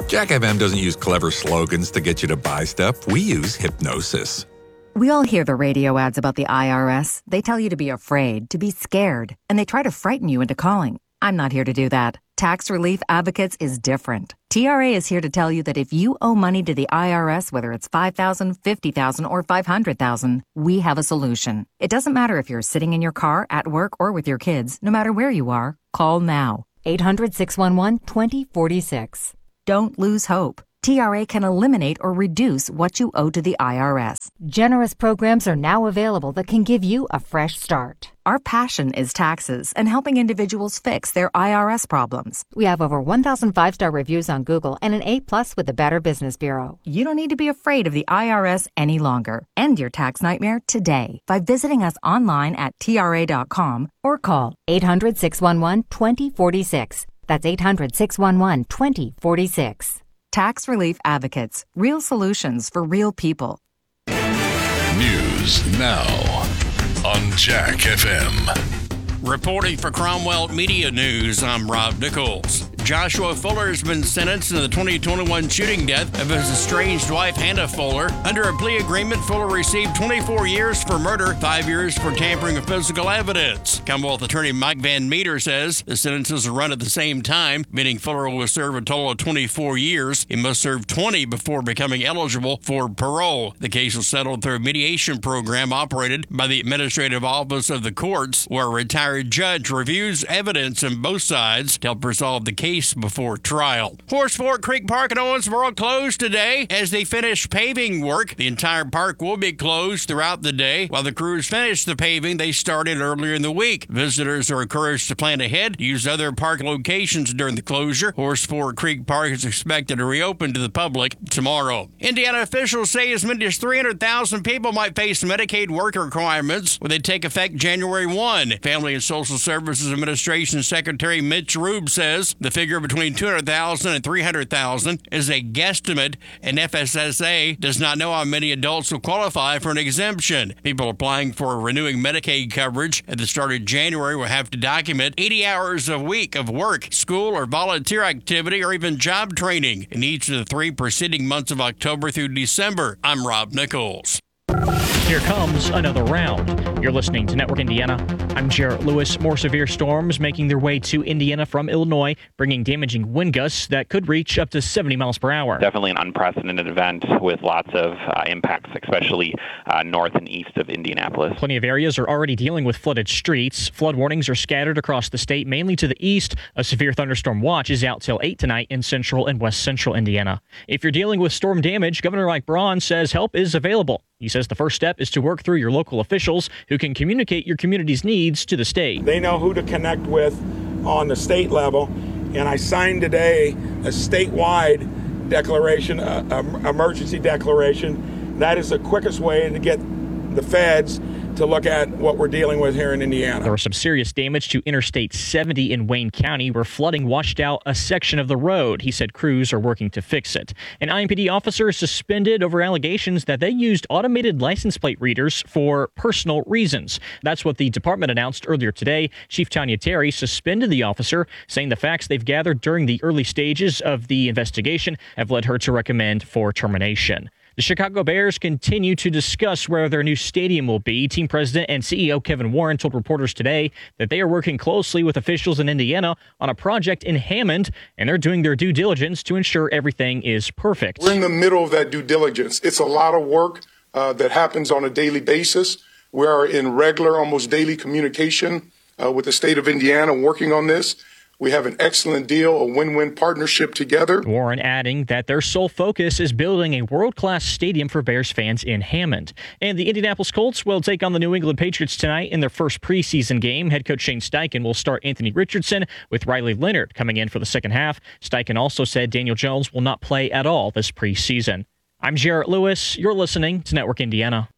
Jack FM doesn't use clever slogans to get you to buy stuff. We use hypnosis. We all hear the radio ads about the IRS. They tell you to be afraid, to be scared, and they try to frighten you into calling. I'm not here to do that. Tax Relief Advocates is different. TRA is here to tell you that if you owe money to the IRS, whether it's $5,000, $50,000, or $500,000, we have a solution. It doesn't matter if you're sitting in your car, at work, or with your kids. No matter where you are, call now. 800-611-2046. Don't lose hope. TRA can eliminate or reduce what you owe to the IRS. Generous programs are now available that can give you a fresh start. Our passion is taxes and helping individuals fix their IRS problems. We have over 1,000 5-star reviews on Google and an A+ with the Better Business Bureau. You don't need to be afraid of the IRS any longer. End your tax nightmare today by visiting us online at TRA.com or call 800-611-2046. That's 800-611-2046. Tax Relief Advocates. Real solutions for real people. News now on Jack FM. Reporting for Cromwell Media News, I'm Rob Nichols. Joshua Fuller has been sentenced in the 2021 shooting death of his estranged wife, Hannah Fuller. Under a plea agreement, Fuller received 24 years for murder, 5 years for tampering with physical evidence. Commonwealth attorney Mike Van Meter says the sentences are run at the same time, meaning Fuller will serve a total of 24 years. He must serve 20 before becoming eligible for parole. The case was settled through a mediation program operated by the Administrative Office of the Courts, where a retired judge reviews evidence on both sides to help resolve the case before trial. Horse Fork Creek Park in Owensboro closed today as they finish paving work. The entire park will be closed throughout the day while the crews finish the paving they started earlier in the week. Visitors are encouraged to plan ahead, use other park locations during the closure. Horse Fork Creek Park is expected to reopen to the public tomorrow. Indiana officials say as many as 300,000 people might face Medicaid work requirements when they take effect January 1. Family and Social Services Administration Secretary Mitch Rube says the figure between 200,000 and 300,000 is a guesstimate, and FSSA does not know how many adults will qualify for an exemption. People applying for renewing Medicaid coverage at the start of January will have to document 80 hours a week of work, school, or volunteer activity, or even job training in each of the 3 preceding months of October through December. I'm Rob Nichols. Here comes another round. You're listening to Network Indiana. I'm Jarrett Lewis. More severe storms making their way to Indiana from Illinois, bringing damaging wind gusts that could reach up to 70 miles per hour. Definitely an unprecedented event with lots of impacts, especially north and east of Indianapolis. Plenty of areas are already dealing with flooded streets. Flood warnings are scattered across the state, mainly to the east. A severe thunderstorm watch is out till 8 tonight in central and west central Indiana. If you're dealing with storm damage, Governor Mike Braun says help is available. He says the first step is to work through your local officials who can communicate your community's needs to the state. They know who to connect with on the state level, and I signed today a statewide declaration, emergency declaration. That is the quickest way to get the feds to look at what we're dealing with here in Indiana. There was some serious damage to Interstate 70 in Wayne County, where flooding washed out a section of the road. He said crews are working to fix it. An IMPD officer is suspended over allegations that they used automated license plate readers for personal reasons. That's what the department announced earlier today. Chief Tanya Terry suspended the officer, saying the facts they've gathered during the early stages of the investigation have led her to recommend for termination. The Chicago Bears continue to discuss where their new stadium will be. Team president and CEO Kevin Warren told reporters today that they are working closely with officials in Indiana on a project in Hammond, and they're doing their due diligence to ensure everything is perfect. We're in the middle of that due diligence. It's a lot of work that happens on a daily basis. We are in regular, almost daily communication with the state of Indiana working on this. We have an excellent deal, a win-win partnership together. Warren adding that their sole focus is building a world-class stadium for Bears fans in Hammond. And the Indianapolis Colts will take on the New England Patriots tonight in their first preseason game. Head coach Shane Steichen will start Anthony Richardson with Riley Leonard coming in for the second half. Steichen also said Daniel Jones will not play at all this preseason. I'm Jarrett Lewis. You're listening to Network Indiana.